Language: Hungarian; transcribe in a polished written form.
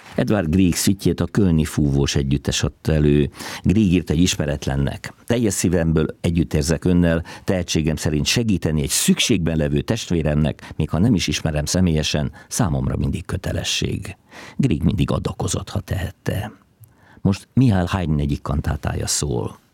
Edvard Grieg szüttyét a kölni fúvós együttes adta elő. Grieg írt egy ismeretlennek. Teljes szívemből együtt érzek önnel, tehetségem szerint segíteni egy szükségben levő testvéremnek, még ha nem is ismerem személyesen, számomra mindig kötelesség. Grieg mindig adakozott, ha tehette. Most Mihály Haydn egyik kantátája szól.